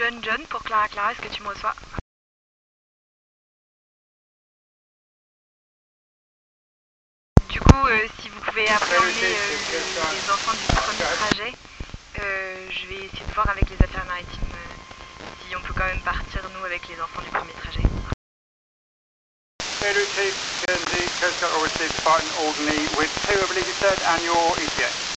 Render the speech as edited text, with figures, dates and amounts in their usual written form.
John pour Clara. Est-ce que tu me reçois? Du coup, si vous pouvez après emmener les enfants du premier trajet, je vais essayer de voir avec les affaires maritimes si on peut quand même partir nous avec les enfants du premier trajet. Guernsey, Coast Guard will receive Spartan Alderney with 2, I believe you said, and your ETA.